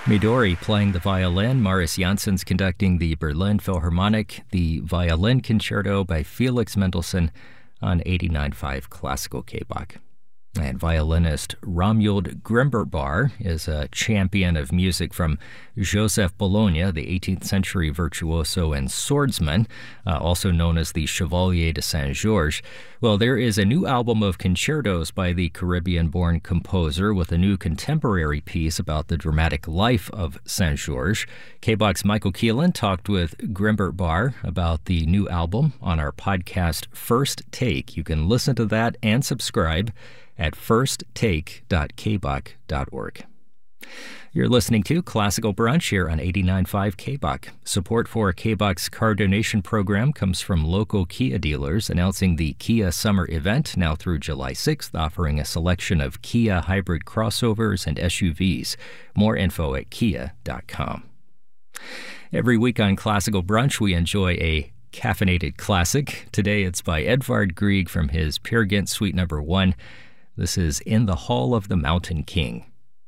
Midori playing the violin, Marius Janssen's conducting the Berlin Philharmonic, the Violin Concerto by Felix Mendelssohn on 89.5 Classical KBach. And violinist Romuald Grimberbar is a champion of music from Joseph Bologna, the 18th century virtuoso and swordsman, also known as the Chevalier de Saint-Georges. Well, there is a new album of concertos by the Caribbean-born composer with a new contemporary piece about the dramatic life of Saint-Georges. KBach's Michael Keelan talked with Grimberbar about the new album on our podcast First Take. You can listen to that and subscribe at firsttake.kbach.org. You're listening to Classical Brunch here on 89.5 KBach. Support for KBach's car donation program comes from local Kia dealers announcing the Kia Summer Event now through July 6th, offering a selection of Kia hybrid crossovers and SUVs. More info at kia.com. Every week on Classical Brunch, we enjoy a caffeinated classic. Today it's by Edvard Grieg from his Peer Gynt Suite No. 1. This is In the Hall of the Mountain King.